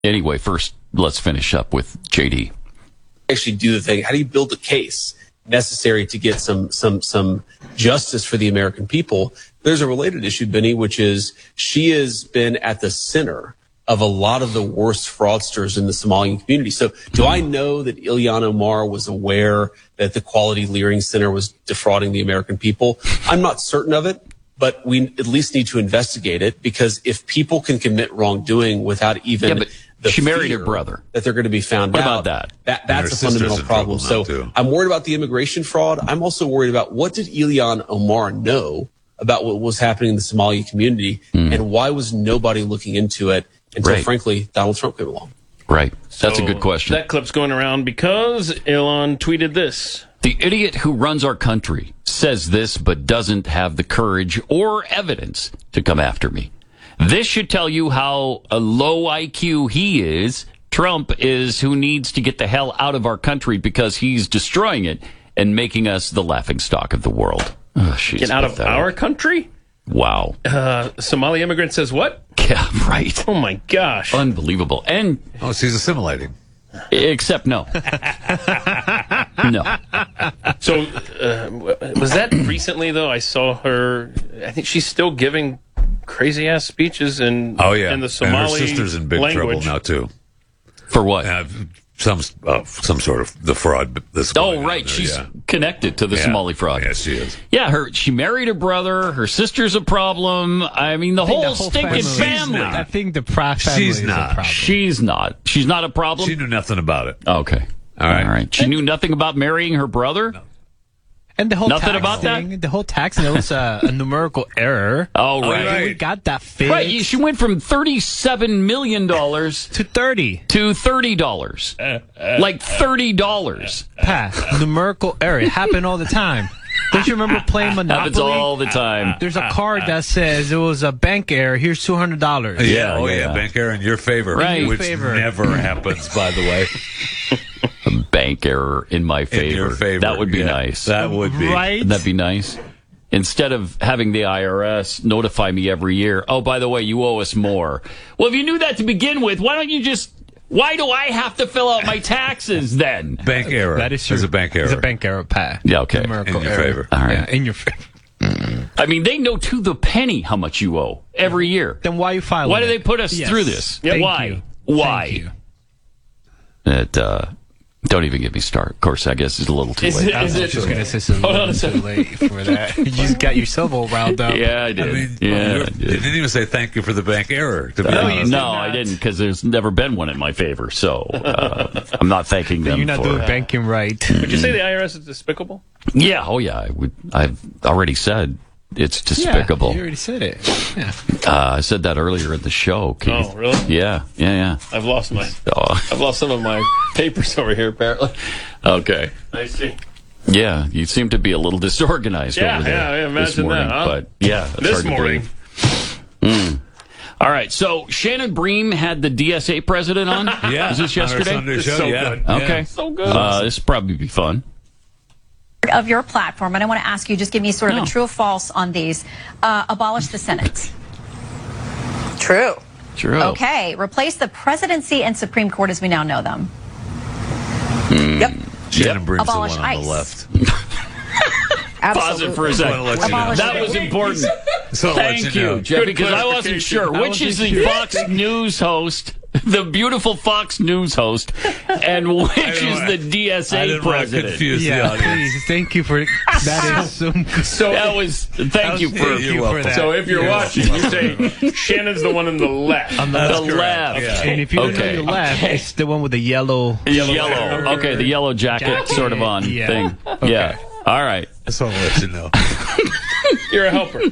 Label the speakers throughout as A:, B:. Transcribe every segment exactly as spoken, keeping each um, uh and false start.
A: Anyway, first, let's finish up with J D.
B: Actually do the thing. How do you build the case necessary to get some some some justice for the American people? There's a related issue, Benny, which is she has been at the center of a lot of the worst fraudsters in the Somalian community. So do I know that Ilhan Omar was aware that the Quality Leering Center was defrauding the American people? I'm not certain of it, but we at least need to investigate it, because if people can commit wrongdoing without even
A: Yeah, but
B: the
A: she married her
B: fear
A: brother.
B: that they're going to be found
A: What
B: out,
A: about that?
B: that that's a fundamental problem. So I'm worried about the immigration fraud. I'm also worried about, what did Ilhan Omar know about what was happening in the Somali community, mm. and why was nobody looking into it until,
A: right.
B: frankly, Donald Trump came along?
A: Right. That's
C: so
A: a good question.
C: That clip's going around because Elon tweeted this.
A: The idiot who runs our country says this but doesn't have the courage or evidence to come after me. This should tell you how a low I Q he is. Trump is who needs to get the hell out of our country because he's destroying it and making us the laughingstock of the world. Oh,
C: get out of our country?
A: Wow.
C: Uh, Somali immigrant says what?
A: Yeah, right.
C: Oh, my gosh.
A: Unbelievable. And
D: oh, so he's assimilating.
A: Except no. No.
C: So, uh, was that recently, though? I saw her, I think she's still giving crazy-ass speeches in,
D: oh, yeah.
C: in the Somali
D: and her sister's in big
C: language.
D: trouble now, too.
A: For what?
D: Uh, some uh, some sort of the fraud. That's
A: oh, right. There, She's
D: yeah.
A: connected to the
D: yeah.
A: Somali fraud.
D: Yes, she is.
A: Yeah, her. She married her brother. Her sister's a problem. I mean, the, whole,
E: the whole
A: stinking
E: family.
A: family.
E: I think the Pratt family
D: She's
E: is
D: not.
E: a problem.
A: She's not. She's not a problem?
D: She knew nothing about it.
A: Okay.
D: All right.
A: All right. She knew nothing about marrying her brother?
D: No.
E: And the whole
A: Nothing
E: tax
A: about
E: thing,
A: that?
E: The whole tax thing, it was a, a numerical error.
A: Oh, right.
D: right.
E: We got that fixed.
A: Right. She went from thirty-seven million dollars
E: to thirty.
A: To thirty dollars. Like thirty dollars.
E: Pat, numerical error. It happened all the time. Don't you remember playing Monopoly?
A: Happens all the time.
E: There's a card that says it was a bank error. Here's two hundred dollars.
D: Yeah, oh,
A: yeah,
D: yeah.
A: yeah.
D: Bank error in your favor.
A: Right.
D: Which
E: favor.
D: never happens, by the way.
A: A bank error in my favor.
D: In your favor.
A: That would be
D: yeah,
A: nice.
D: That would be.
E: Right?
A: Wouldn't that be nice? Instead of having the I R S notify me every year, oh, by the way, you owe us more. Well, if you knew that to begin with, why don't you just... Why do I have to fill out my taxes then?
D: Bank error.
E: That is true.
D: It's a bank error.
E: It's a bank error, Pat.
A: Yeah, okay.
E: Numerical
D: In your
E: error.
D: favor.
A: All right.
E: Yeah, in your favor.
A: I mean, they know to the penny how much you owe every year.
E: Then why are you filing
A: Why do
E: it?
A: they put us
E: Yes.
A: through this?
E: Thank
A: Why?
E: you.
A: Why?
E: Thank you.
A: It, uh, don't even get me started. Of course, I guess it's a little too
C: Is
A: late.
C: it-
E: I was
C: is
E: just
C: it-
E: going to say something
C: Hold on a
E: too
C: second.
E: late for that. You just got yourself all riled up.
A: Yeah, I did.
D: I mean,
A: yeah, I
D: you
A: did.
D: didn't even say thank you for the bank error, to be
A: Uh,
D: honest.
A: no, I didn't, because there's never been one in my favor. So uh, I'm not thanking them.
E: You're not
A: for,
E: doing banking right.
C: Would you say the I R S is despicable?
A: Yeah, oh yeah. I would, I've already said it's despicable.
E: Yeah, you already said it. Yeah.
A: Uh, I said that earlier in the show, Keith.
C: Oh, really?
A: Yeah, yeah, yeah.
C: I've lost my...
A: Oh,
C: I've lost some of my papers over here, apparently.
A: okay.
C: I see.
A: Yeah, you seem to be a little disorganized
C: Yeah,
A: over there.
C: yeah, yeah, imagine
A: this morning,
C: that, huh?
A: But yeah, it's
C: This
A: hard to
C: morning.
A: believe. Mm. All right, so Shannon Bream had the D S A president on.
D: Yeah.
A: Was this
D: on our
A: yesterday?
D: Sunday
C: It's
D: show,
C: so
D: yeah.
C: good.
A: Okay.
D: Yeah.
C: So good.
A: Uh, this will probably be fun.
F: Of your platform, and I want to ask you, just give me sort of
A: Oh.
F: a true or false on these. Uh, abolish the Senate. True.
A: True.
F: Okay. Replace the presidency and Supreme Court as we now know them.
A: Yep.
D: Shannon Bream's the
F: Abolish
D: one on
F: ICE.
D: the left.
A: Pause it for a second.
D: Just wanna let you know.
F: Abolish
A: That
F: ICE.
A: was important.
D: Just wanna let
A: Thank
D: you know.
A: you, Jeff,
C: Good
A: because I wasn't
C: clarification.
A: sure.
E: I
A: Which is
E: wasn't
A: the
E: sure.
A: Fox News host, the beautiful Fox News host, and which is
D: know,
A: the D S
D: I
A: A
D: didn't want to
A: president?
D: confuse the
E: Yeah,
D: audience.
E: please. Thank you for that. Is so
C: So,
A: That was, thank you for
E: Thank you for that.
C: so if you're
E: You're
C: watching, you say Shannon's the one on the left.
E: On the
A: the
E: left.
A: left.
D: Yeah.
E: And if you don't
A: Okay.
E: know your left, it's the one with the yellow.
A: Yellow.
C: jacket.
A: Okay, the yellow jacket,
E: Jacket,
A: sort of on
E: yeah.
A: thing. Yeah. All right.
D: Just want to let you know.
C: You're a helper.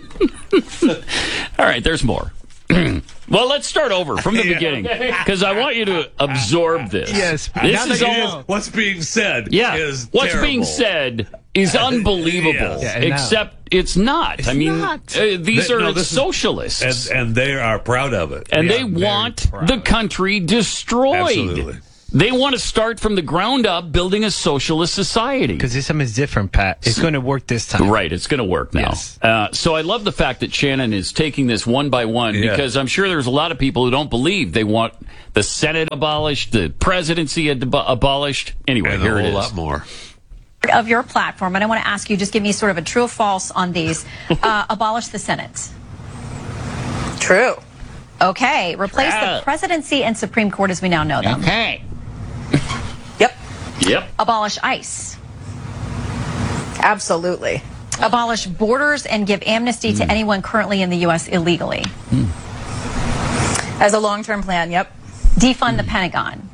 A: All right, there's more. Well, let's start over from the
D: Yeah.
A: beginning, because I want you to absorb this.
E: Yes.
A: This
E: Now
A: is
E: that you
A: all.
E: know.
D: What's being said
A: Yeah,
D: is
A: what's
D: terrible.
A: being said is unbelievable,
D: Yes.
E: Yeah, and now-
A: except it's not. I mean,
E: not.
A: Uh, these
D: They-
A: are
D: no, this is-
A: socialists,
D: And, and they are proud of it.
A: and
E: Yeah,
A: they
E: very
A: want
E: proud.
A: the country destroyed.
D: Absolutely.
A: They want to start from the ground up building a socialist society.
E: Because this time is different, Pat. It's going to work this time.
A: Right, it's going to work now.
E: Yes.
A: Uh, so I love the fact that Shannon is taking this one by one
D: Yeah.
A: because I'm sure there's a lot of people who don't believe they want the Senate abolished, the presidency ab- abolished. Anyway,
D: And a
A: here
D: whole
A: it is.
D: lot more.
F: Of your platform, and I want to ask you, just give me sort of a true or false on these. Uh, abolish the Senate.
G: True.
F: Okay. Replace
A: True.
F: the presidency and Supreme Court as we now know them.
A: Okay.
G: Yep.
A: Yep.
F: Abolish ICE.
G: Absolutely.
F: Abolish borders and give amnesty to anyone currently in the U S illegally.
G: As a long-term plan, yep.
F: Defund the Pentagon.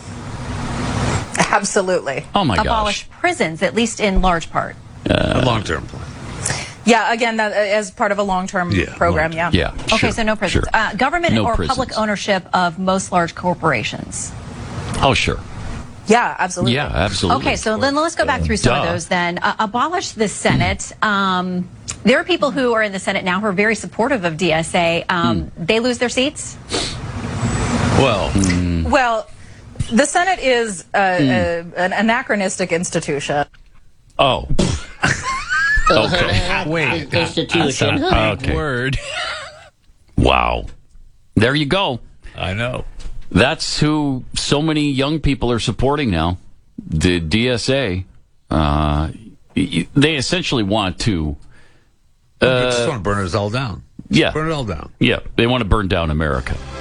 G: Absolutely.
A: Oh my
F: Abolish
A: gosh.
F: prisons, at least in large part.
D: a long-term plan.
G: Yeah, again, that, uh, as part of a long-term
D: Yeah,
G: program,
D: long-term.
G: yeah.
A: Yeah.
F: Okay,
A: sure,
F: so no prisons.
A: sure.
F: Uh, government
A: No
F: or
A: prisons.
F: public ownership of most large corporations.
A: Oh, sure.
G: Yeah, absolutely.
A: Yeah, absolutely.
F: Okay, so then let's go back through some
A: Duh.
F: of those then. Uh, abolish the Senate. Um, there are people who are in the Senate now who are very supportive of D S A. Um,
A: Hmm.
F: They lose their seats?
D: Well,
G: Well, the Senate is uh,
A: Hmm.
G: uh, an anachronistic institution.
A: Oh. Okay.
E: Wait.
H: Institution.
A: Okay.
E: Word.
A: Wow. There you go.
D: I know.
A: That's who so many young people are supporting now. The D S A. Uh, y- they essentially want to.
D: I just want to burn us all down.
A: Yeah.
D: Burn it all down.
A: Yeah. They want to burn down America.